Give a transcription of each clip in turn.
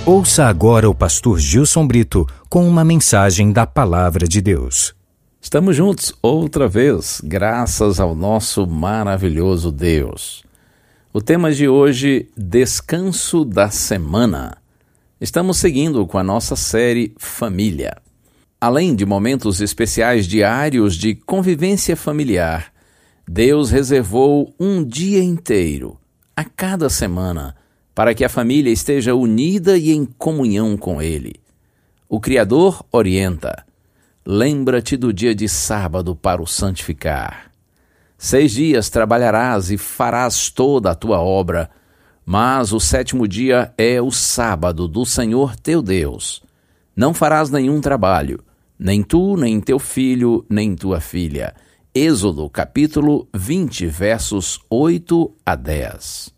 Ouça agora o pastor Gilson Brito com uma mensagem da Palavra de Deus. Estamos juntos outra vez, graças ao nosso maravilhoso Deus. O tema de hoje, Descanso da Semana. Estamos seguindo com a nossa série Família. Além de momentos especiais diários de convivência familiar, Deus reservou um dia inteiro, a cada semana, para que a família esteja unida e em comunhão com Ele. O Criador orienta: lembra-te do dia de sábado para o santificar. 6 dias trabalharás e farás toda a tua obra, mas o 7º dia é o sábado do Senhor teu Deus. Não farás nenhum trabalho, nem tu, nem teu filho, nem tua filha. Êxodo, capítulo 20, versos 8 a 10.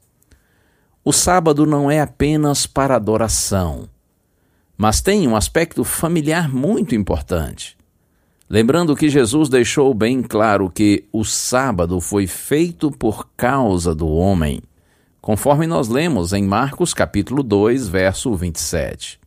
O sábado não é apenas para adoração, mas tem um aspecto familiar muito importante. Lembrando que Jesus deixou bem claro que o sábado foi feito por causa do homem, conforme nós lemos em Marcos capítulo 2, verso 27.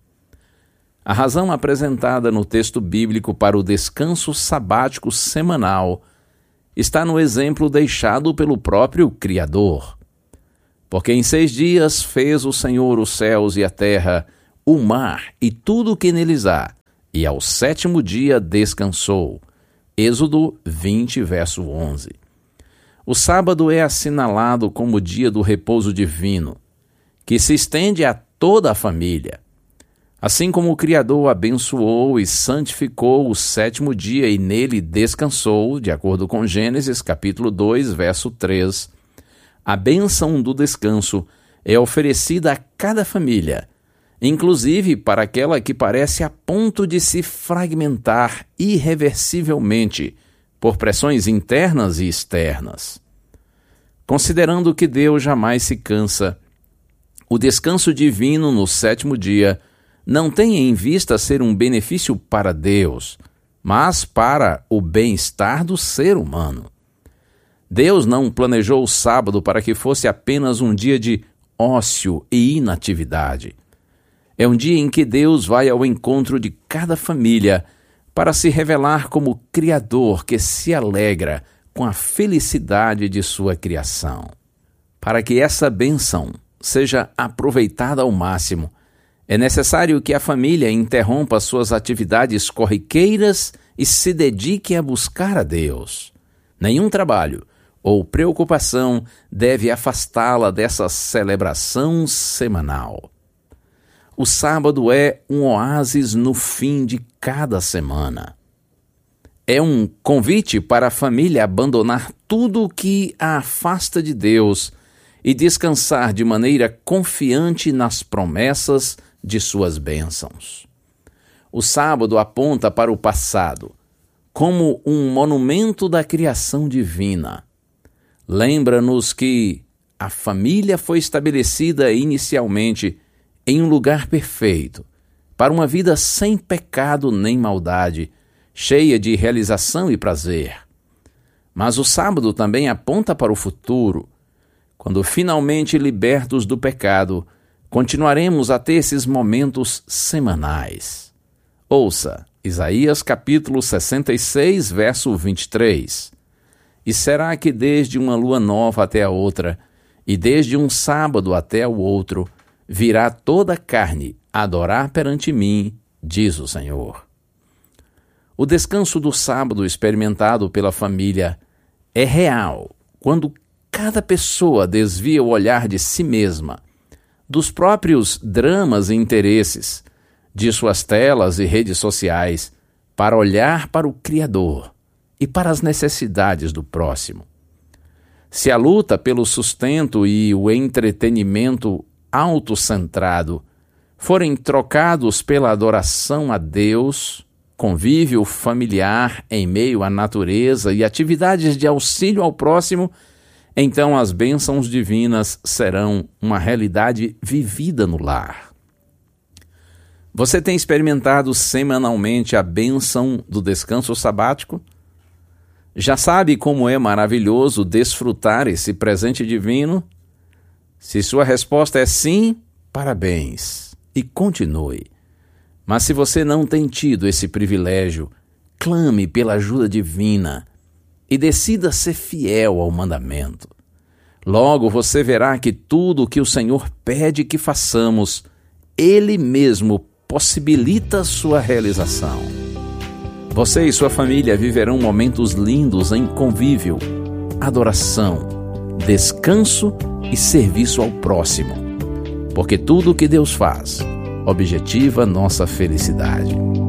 A razão apresentada no texto bíblico para o descanso sabático semanal está no exemplo deixado pelo próprio Criador. Porque em 6 dias fez o Senhor os céus e a terra, o mar e tudo o que neles há, e ao 7º dia descansou. Êxodo 20, verso 11. O sábado é assinalado como o dia do repouso divino, que se estende a toda a família. Assim como o Criador abençoou e santificou o 7º dia e nele descansou, de acordo com Gênesis capítulo 2, verso 3, a bênção do descanso é oferecida a cada família, inclusive para aquela que parece a ponto de se fragmentar irreversivelmente por pressões internas e externas. Considerando que Deus jamais se cansa, o descanso divino no 7º dia não tem em vista ser um benefício para Deus, mas para o bem-estar do ser humano. Deus não planejou o sábado para que fosse apenas um dia de ócio e inatividade. É um dia em que Deus vai ao encontro de cada família para se revelar como Criador que se alegra com a felicidade de sua criação. Para que essa bênção seja aproveitada ao máximo, é necessário que a família interrompa suas atividades corriqueiras e se dedique a buscar a Deus. Nenhum trabalho ou preocupação deve afastá-la dessa celebração semanal. O sábado é um oásis no fim de cada semana. É um convite para a família abandonar tudo o que a afasta de Deus e descansar de maneira confiante nas promessas de suas bênçãos. O sábado aponta para o passado, como um monumento da criação divina. Lembra-nos que a família foi estabelecida inicialmente em um lugar perfeito, para uma vida sem pecado nem maldade, cheia de realização e prazer. Mas o sábado também aponta para o futuro, quando finalmente libertos do pecado, continuaremos a ter esses momentos semanais. Ouça Isaías capítulo 66, verso 23. E será que desde uma lua nova até a outra, e desde um sábado até o outro, virá toda a carne adorar perante mim, diz o Senhor. O descanso do sábado experimentado pela família é real quando cada pessoa desvia o olhar de si mesma, dos próprios dramas e interesses, de suas telas e redes sociais, para olhar para o Criador e para as necessidades do próximo. Se a luta pelo sustento e o entretenimento autocentrado forem trocados pela adoração a Deus, convívio familiar em meio à natureza e atividades de auxílio ao próximo, então as bênçãos divinas serão uma realidade vivida no lar. Você tem experimentado semanalmente a bênção do descanso sabático? Já sabe como é maravilhoso desfrutar esse presente divino? Se sua resposta é sim, parabéns. e continue. Mas se você não tem tido esse privilégio, clame pela ajuda divina e decida ser fiel ao mandamento. Logo você verá que tudo o que o Senhor pede que façamos, Ele mesmo possibilita sua realização. Você e sua família viverão momentos lindos em convívio, adoração, descanso e serviço ao próximo, porque tudo o que Deus faz objetiva nossa felicidade.